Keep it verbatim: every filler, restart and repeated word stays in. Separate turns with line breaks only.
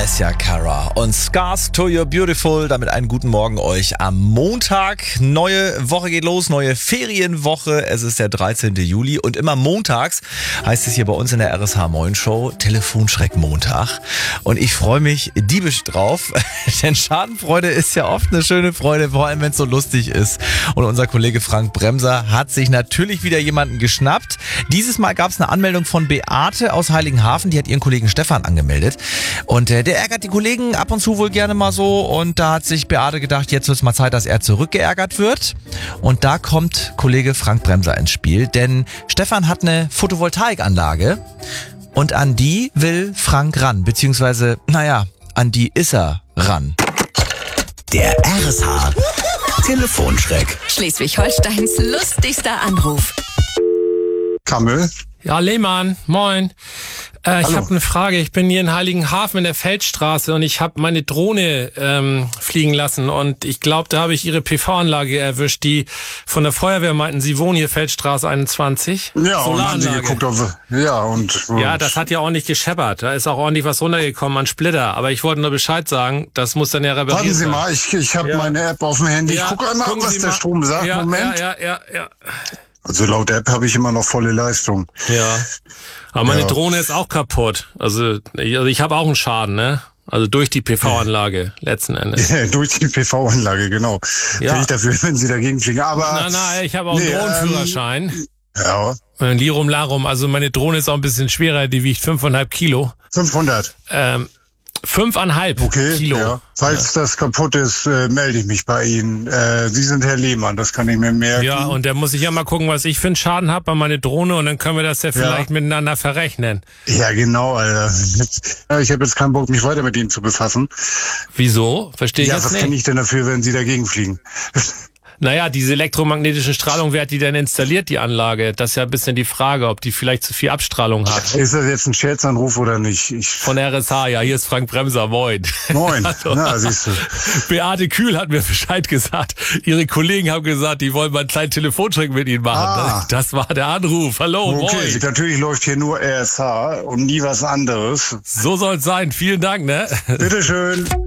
Alessia Cara und Scars to Your Beautiful. Damit einen guten Morgen euch am Montag. Neue Woche geht los, neue Ferienwoche. Es ist der dreizehnten Juli und immer montags heißt es hier bei uns in der R S H Moin Show Telefonschreck Montag. Und ich freue mich diebisch drauf, denn Schadenfreude ist ja oft eine schöne Freude, vor allem wenn es so lustig ist. Und unser Kollege Frank Bremser hat sich natürlich wieder jemanden geschnappt. Dieses Mal gab es eine Anmeldung von Beate aus Heiligenhafen, die hat ihren Kollegen Stefan angemeldet. Und äh, der ärgert die Kollegen ab und zu wohl gerne mal so. Und da hat sich Beate gedacht, jetzt wird es mal Zeit, dass er zurückgeärgert wird. Und da kommt Kollege Frank Bremser ins Spiel. Denn Stefan hat eine Photovoltaikanlage und an die will Frank ran. Beziehungsweise, naja, an die ist er ran.
Der R S H Telefonschreck.
Schleswig-Holsteins lustigster Anruf.
Kammel?
Ja, Lehmann, moin. Äh, ich habe eine Frage. Ich bin hier in Heiligenhafen in der Feldstraße und ich habe meine Drohne ähm, fliegen lassen und ich glaube, da habe ich Ihre P V-Anlage erwischt, die von der Feuerwehr meinten, Sie wohnen hier Feldstraße einundzwanzig.
Ja, und haben Sie geguckt auf, ja, und, und...
Ja, das hat ja ordentlich gescheppert. Da ist auch ordentlich was runtergekommen an Splitter. Aber ich wollte nur Bescheid sagen, das muss dann ja repariert
Warten Sie
sein.
mal, ich, ich habe ja. meine App auf dem Handy.
Ja,
ich gucke einmal, was
Sie
der
mal.
Strom sagt.
Ja,
Moment.
Ja, ja, ja, ja.
Also laut App habe ich immer noch volle Leistung.
Ja. Aber meine
ja.
Drohne ist auch kaputt. Also ich, also ich habe auch einen Schaden, ne? Also durch die P V-Anlage letzten Endes.
Ja, durch die P V-Anlage, genau.
Ja.
Bin ich dafür, wenn Sie dagegen fliegen. Aber
Nein, nein, ich habe auch
nee,
einen Drohnenführerschein.
Ähm, ja.
Und Lirum Larum, also meine Drohne ist auch ein bisschen schwerer, die wiegt fünfeinhalb Kilo.
fünfhundert.
Ähm, fünfeinhalb
okay,
Kilo.
Ja. Falls ja. das kaputt ist, äh, melde ich mich bei Ihnen. Äh, Sie sind Herr Lehmann, das kann ich mir merken.
Ja, und da muss ich ja mal gucken, was ich für einen Schaden habe bei meiner Drohne und dann können wir das ja vielleicht ja. miteinander verrechnen.
Ja, genau, Alter. Ich habe jetzt keinen Bock, mich weiter mit Ihnen zu befassen.
Wieso? Verstehe ich
ja,
jetzt
nicht. Ja, was kann ich denn dafür, wenn Sie dagegen fliegen?
Naja, diese elektromagnetischen Strahlung, wer hat die denn installiert, die Anlage? Das ist ja ein bisschen die Frage, ob die vielleicht zu viel Abstrahlung hat.
Ist das jetzt ein Scherzanruf oder nicht? Ich
Von R S H, ja, hier ist Frank Bremser, moin.
Moin,
also,
na, siehst du.
Beate Kühl hat mir Bescheid gesagt. Ihre Kollegen haben gesagt, die wollen mal einen kleinen Telefonschreck mit Ihnen machen.
Ah.
Das, das war der Anruf. Hallo,
okay,
moin.
Natürlich läuft hier nur R S H und nie was anderes.
So soll's sein. Vielen Dank, ne?
Bitteschön.